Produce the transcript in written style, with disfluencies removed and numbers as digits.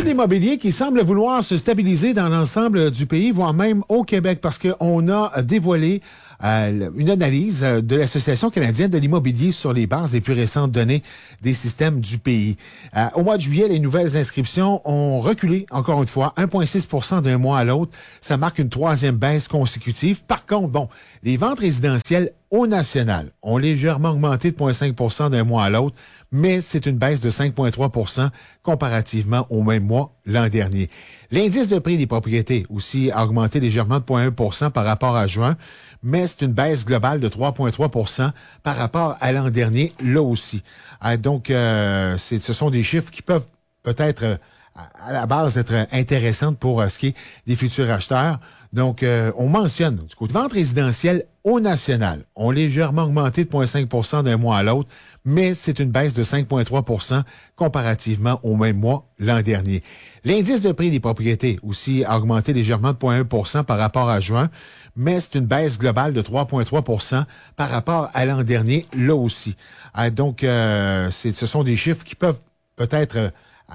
de l'immobilier qui semble vouloir se stabiliser dans l'ensemble du pays, voire même au Québec, parce qu'on a dévoilé une analyse de l'Association canadienne de l'immobilier sur les bases des plus récentes données des systèmes du pays. Au mois de juillet, les nouvelles inscriptions ont reculé, encore une fois, 1,6 % d'un mois à l'autre. Ça marque une troisième baisse consécutive. Par contre, bon, les ventes résidentielles au national ont légèrement augmenté de 0,5 % d'un mois à l'autre, mais c'est une baisse de 5,3 % comparativement au même mois l'an dernier. L'indice de prix des propriétés aussi a augmenté légèrement de 0,1 % par rapport à juin, mais c'est une baisse globale de 3,3 % par rapport à l'an dernier, là aussi. Donc, ce sont des chiffres qui peuvent peut-être à la base être intéressantes pour ce qui est des futurs acheteurs. Donc, on mentionne du côté de vente résidentielle au national, ont légèrement augmenté de 0,5 % d'un mois à l'autre, mais c'est une baisse de 5,3 % comparativement au même mois l'an dernier. L'indice de prix des propriétés aussi a augmenté légèrement de 0,1 % par rapport à juin, mais c'est une baisse globale de 3,3 % par rapport à l'an dernier, là aussi. Donc, ce sont des chiffres qui peuvent peut-être